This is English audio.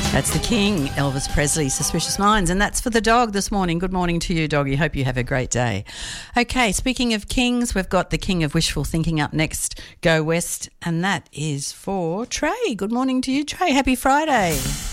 That's the King, Elvis Presley, Suspicious Minds, and that's for the dog this morning. Good morning to you, doggy. Hope you have a great day. Okay, speaking of kings, we've got the King of Wishful Thinking up next, Go West, and that is for Trey. Good morning to you, Trey. Happy Friday.